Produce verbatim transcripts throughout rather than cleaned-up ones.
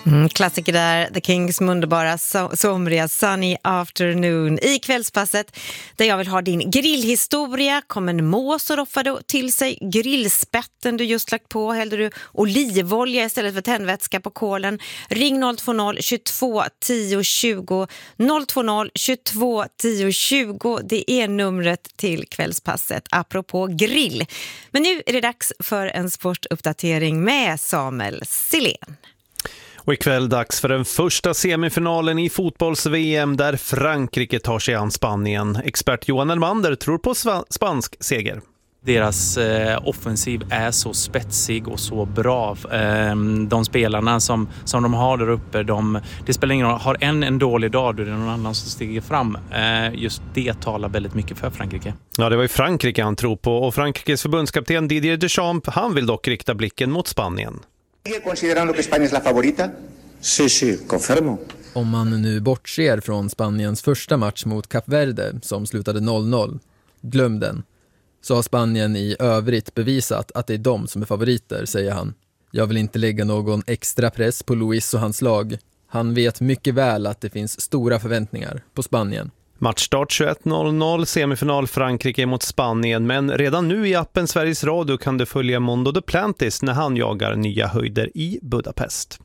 Mm, klassiker där, The Kings underbara so- somriga Sunny Afternoon. I kvällspasset där jag vill ha din grillhistoria. Kom en mås och roffade till sig grillspetten du just lagt på. Hällde du olivolja istället för tändvätska på kolen. Ring noll två noll tjugotvå tio tjugo. noll två noll tjugotvå tio tjugo. Det är numret till kvällspasset apropå grill. Men nu är det dags för en sportuppdatering med Samuel Silén. Och ikväll dags för den första semifinalen i fotbolls-V M där Frankrike tar sig an Spanien. Expert Johan Elmander tror på sva- spansk seger. Deras eh, offensiv är så spetsig och så bra. Eh, de spelarna som, som de har där uppe, de, det spelar ingen roll. Har en en dålig dag, då är det någon annan som stiger fram. Eh, just det talar väldigt mycket för Frankrike. Ja, det var ju Frankrike han tror på. Och Frankrikes förbundskapten Didier Deschamps, han vill dock rikta blicken mot Spanien. Considerando que España es la favorita? Sí, sí, confirmo. Om man nu bortser från Spaniens första match mot Kap Verde som slutade noll noll, glöm den. Så har Spanien i övrigt bevisat att det är de som är favoriter, säger han. Jag vill inte lägga någon extra press på Luis och hans lag. Han vet mycket väl att det finns stora förväntningar på Spanien. Matchstart tjugoett noll noll, semifinal Frankrike mot Spanien. Men redan nu i appen Sveriges Radio kan du följa Mondo Duplantis när han jagar nya höjder i Budapest.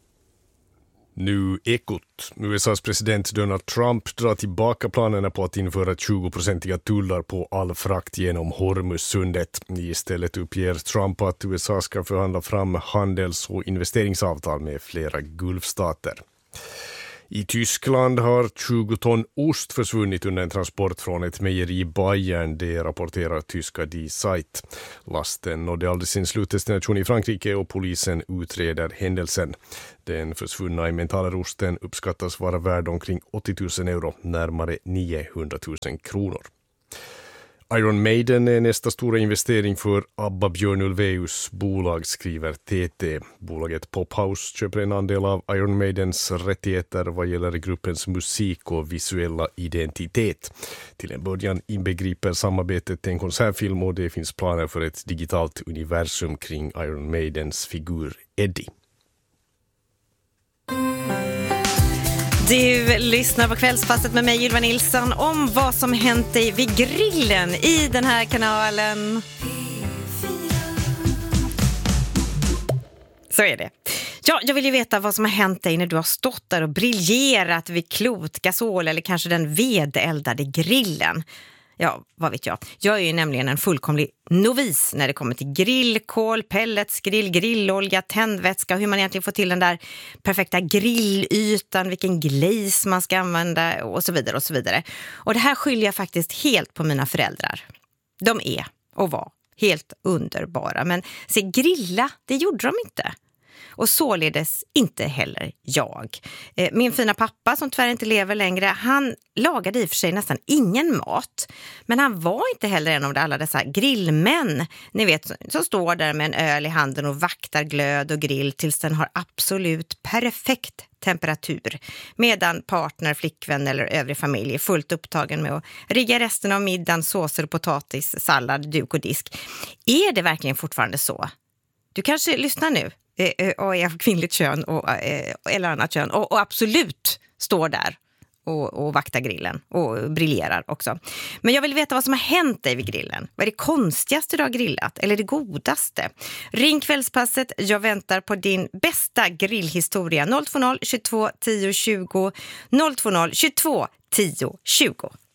Nu Ekot. U S A:s president Donald Trump drar tillbaka planerna på att införa tjugo-procentiga tullar på all frakt genom Hormuzsundet. Istället uppger Trump att U S A ska förhandla fram handels- och investeringsavtal med flera gulfstater. I Tyskland har tjugo ton ost försvunnit under en transport från ett mejeri i Bayern, det rapporterar tyska Die Zeit. Lasten nådde aldrig sin slutdestination i Frankrike och polisen utreder händelsen. Den försvunna emmentaler-osten uppskattas vara värd omkring åttio tusen euro, närmare niohundratusen kronor. Iron Maiden är nästa stora investering för Abba Björn Ulvaeus bolag, skriver T T. Bolaget Pophouse köper en andel av Iron Maidens rättigheter vad gäller gruppens musik och visuella identitet. Till en början inbegriper samarbetet en konsertfilm och det finns planer för ett digitalt universum kring Iron Maidens figur Eddie. Du lyssnar på kvällspasset med mig, Ylva Nilsson, om vad som hänt dig vid grillen i den här kanalen. Så är det. Ja, jag vill ju veta vad som har hänt dig när du har stått där och briljerat vid klot, gasol eller kanske den vedeldade grillen. Ja, vad vet jag. Jag är ju nämligen en fullkomlig novis när det kommer till grillkol, pellets, grill, grillolja, tändvätska och hur man egentligen får till den där perfekta grillytan, vilken glaze man ska använda och så vidare och så vidare. Och det här skyller jag faktiskt helt på mina föräldrar. De är och var helt underbara, men se, grilla, det gjorde de inte. Och således inte heller jag. Min fina pappa som tyvärr inte lever längre, han lagade i och för sig nästan ingen mat. Men han var inte heller en av alla dessa grillmän, ni vet, som står där med en öl i handen och vaktar glöd och grill tills den har absolut perfekt temperatur. Medan partner, flickvän eller övrig familj är fullt upptagen med att rigga resten av middagen, såser, potatis, sallad, duk och disk. Är det verkligen fortfarande så? Du kanske lyssnar nu och är av kvinnligt kön och, eller annat kön och, och absolut står där och, och vaktar grillen och briljerar också. Men jag vill veta vad som har hänt dig vid grillen. Vad är det konstigaste du har grillat eller det godaste? Ring kvällspasset, jag väntar på din bästa grillhistoria. noll två noll tjugotvå tio tjugo, noll två noll tjugotvå tio tjugo.